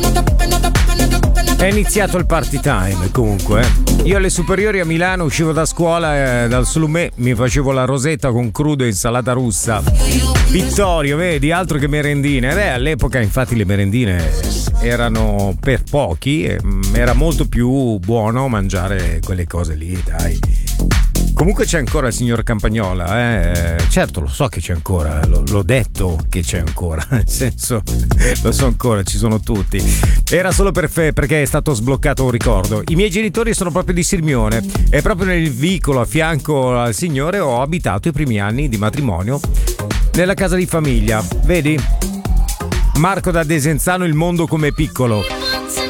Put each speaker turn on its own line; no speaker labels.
È iniziato il party time comunque. Io alle superiori a Milano uscivo da scuola dal Solumè, mi facevo la rosetta con crudo e insalata russa. Vittorio, vedi, altro che merendine. All'epoca infatti le merendine erano per pochi, era molto più buono mangiare quelle cose lì, dai. Comunque c'è ancora il signor Campagnola, certo lo so che c'è ancora, l'ho detto che c'è ancora, nel senso lo so ancora, ci sono tutti. Era solo perché è stato sbloccato un ricordo. I miei genitori sono proprio di Sirmione e proprio nel vicolo a fianco al signore ho abitato i primi anni di matrimonio nella casa di famiglia, vedi? Marco da Desenzano, il mondo com'è piccolo.